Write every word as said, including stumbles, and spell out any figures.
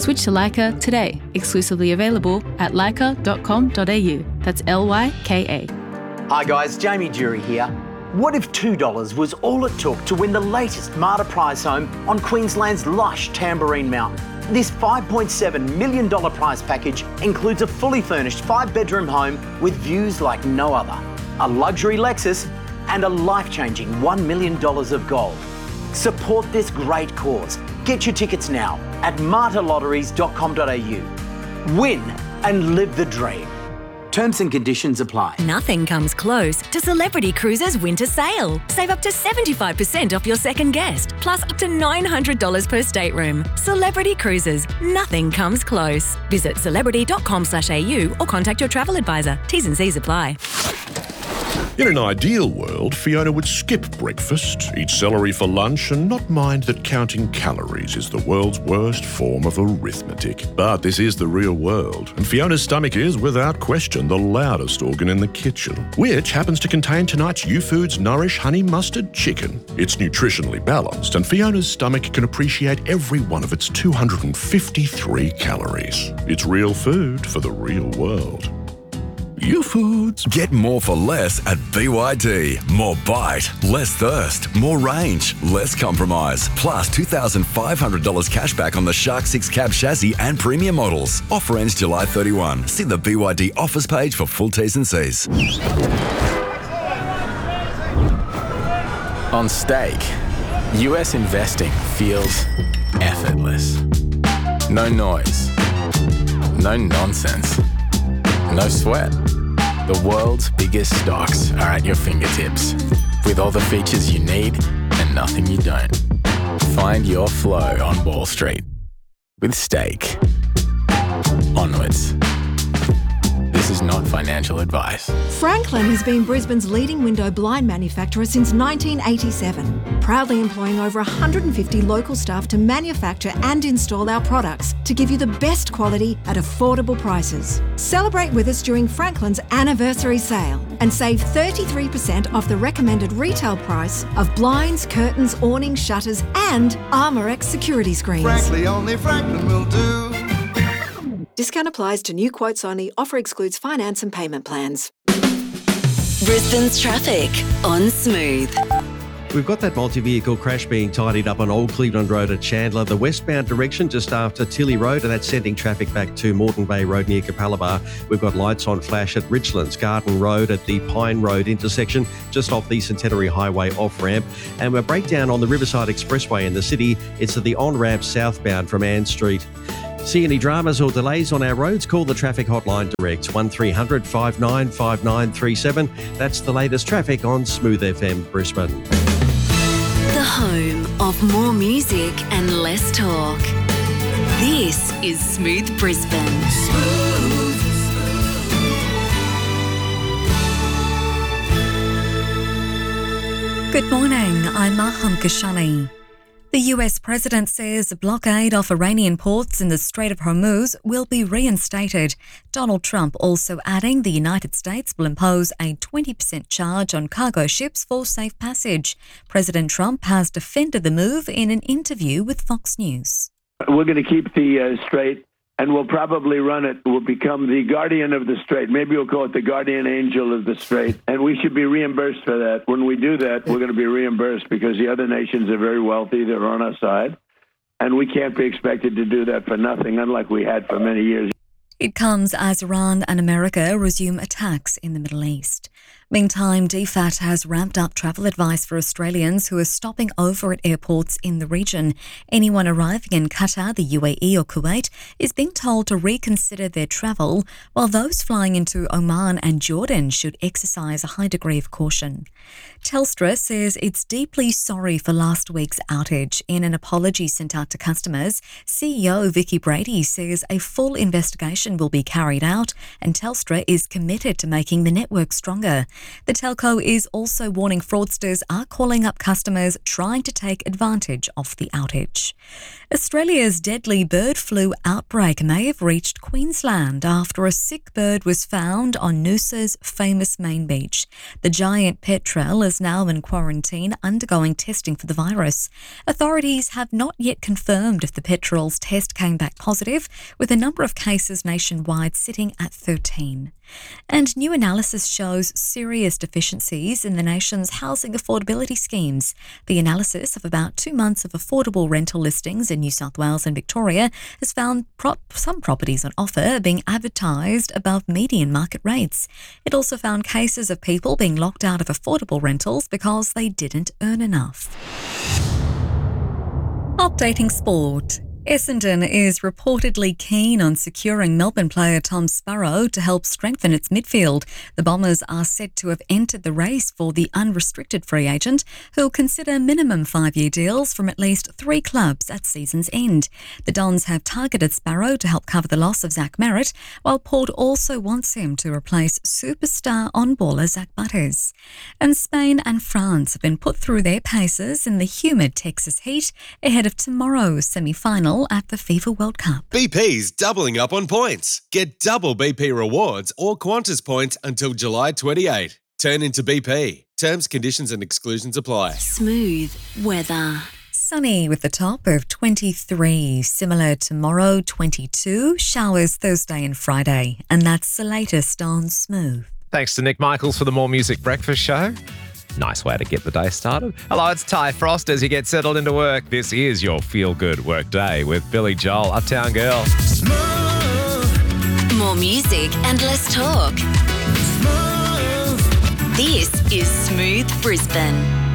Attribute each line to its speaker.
Speaker 1: Switch to Lyca today, exclusively available at lyca dot com dot a u. That's L Y K A.
Speaker 2: Hi guys, Jamie Jury here. What if two dollars was all it took to win the latest Marta prize home on Queensland's lush Tamborine Mountain? This five point seven million dollars prize package includes a fully furnished five-bedroom home with views like no other, a luxury Lexus, and a life-changing one million dollars of gold. Support this great cause. Get your tickets now at marta lotteries dot com dot a u. Win and live the dream. Terms and conditions apply.
Speaker 3: Nothing comes close to Celebrity Cruises winter sale. Save up to seventy-five percent off your second guest, plus up to nine hundred dollars per stateroom. Celebrity Cruises, nothing comes close. Visit celebrity dot com slash a u or contact your travel advisor. T's and C's apply.
Speaker 4: In an ideal world, Fiona would skip breakfast, eat celery for lunch, and not mind that counting calories is the world's worst form of arithmetic. But this is the real world, and Fiona's stomach is, without question, the loudest organ in the kitchen, which happens to contain tonight's U-Foods Nourish Honey Mustard Chicken. It's nutritionally balanced, and Fiona's stomach can appreciate every one of its two hundred fifty-three calories. It's real food for the real world. U-Foods.
Speaker 5: Get more for less at B Y D. More bite, less thirst, more range, less compromise. Plus two thousand five hundred dollars cash back on the Shark six cab chassis and premium models. Offer ends July thirty-first. See the B Y D offers page for full T's and C's.
Speaker 6: On Stake, U S investing feels effortless. No noise. No nonsense. No sweat. The world's biggest stocks are at your fingertips, with all the features you need and nothing you don't. Find your flow on Wall Street with Stake. Onwards. This is not financial advice.
Speaker 7: Franklin has been Brisbane's leading window blind manufacturer since nineteen eighty-seven, proudly employing over one hundred fifty local staff to manufacture and install our products to give you the best quality at affordable prices. Celebrate with us during Franklin's anniversary sale and save thirty-three percent off the recommended retail price of blinds, curtains, awnings, shutters and Armorex security screens.
Speaker 8: Frankly, only Franklin will do.
Speaker 7: Discount applies to new quotes only. Offer excludes finance and payment plans.
Speaker 3: Brisbane's traffic on Smooth.
Speaker 9: We've got that multi-vehicle crash being tidied up on Old Cleveland Road at Chandler, the westbound direction just after Tilly Road, and that's sending traffic back to Moreton Bay Road near Capalaba. We've got lights on flash at Richlands Garden Road at the Pine Road intersection, just off the Centenary Highway off-ramp. And we're breakdown on the Riverside Expressway in the city. It's at the on-ramp southbound from Ann Street. See any dramas or delays on our roads? Call the traffic hotline direct, one three hundred five nine five nine three seven. That's the latest traffic on Smooth F M Brisbane.
Speaker 3: The home of more music and less talk. This is Smooth Brisbane. Smooth.
Speaker 10: Good morning, I'm Maham Kashani. The U S president says a blockade off Iranian ports in the Strait of Hormuz will be reinstated. Donald Trump also adding the United States will impose a twenty percent charge on cargo ships for safe passage. President Trump has defended the move in an interview with Fox News.
Speaker 11: We're going to keep the uh, strait, and we'll probably run it. We'll become the guardian of the strait. Maybe we'll call it the guardian angel of the strait. And we should be reimbursed for that. When we do that, we're going to be reimbursed because the other nations are very wealthy. They're on our side. And we can't be expected to do that for nothing, unlike we had for many years.
Speaker 10: It comes as Iran and America resume attacks in the Middle East. Meantime, D FAT has ramped up travel advice for Australians who are stopping over at airports in the region. Anyone arriving in Qatar, the U A E or Kuwait is being told to reconsider their travel, while those flying into Oman and Jordan should exercise a high degree of caution. Telstra says it's deeply sorry for last week's outage. In an apology sent out to customers, C E O Vicky Brady says a full investigation will be carried out and Telstra is committed to making the network stronger. The telco is also warning fraudsters are calling up customers trying to take advantage of the outage. Australia's deadly bird flu outbreak may have reached Queensland after a sick bird was found on Noosa's famous main beach. The giant petrel is now in quarantine, undergoing testing for the virus. Authorities have not yet confirmed if the petrel's test came back positive, with a number of cases nationwide sitting at thirteen. And new analysis shows serious deficiencies in the nation's housing affordability schemes. The analysis of about two months of affordable rental listings in New South Wales and Victoria has found prop- some properties on offer being advertised above median market rates. It also found cases of people being locked out of affordable rentals because they didn't earn enough. Updating sport. Essendon is reportedly keen on securing Melbourne player Tom Sparrow to help strengthen its midfield. The Bombers are said to have entered the race for the unrestricted free agent, who'll consider minimum five-year deals from at least three clubs at season's end. The Dons have targeted Sparrow to help cover the loss of Zach Merritt, while Port also wants him to replace superstar on-baller Zach Butters. And Spain and France have been put through their paces in the humid Texas heat ahead of tomorrow's semi-final at the FIFA World Cup.
Speaker 12: B P's doubling up on points. Get double B P rewards or Qantas points until July twenty-eighth. Turn into B P. Terms, conditions and exclusions apply.
Speaker 3: Smooth weather.
Speaker 10: Sunny with a top of twenty-three. Similar tomorrow, twenty-two. Showers Thursday and Friday. And that's the latest on Smooth.
Speaker 13: Thanks to Nick Michaels for the More Music Breakfast Show. Nice way to get the day started. Hello, it's Ty Frost as you get settled into work. This is your feel-good work day with Billy Joel, Uptown Girl.
Speaker 3: Smooth. More music and less talk. Smooth. This is Smooth Brisbane.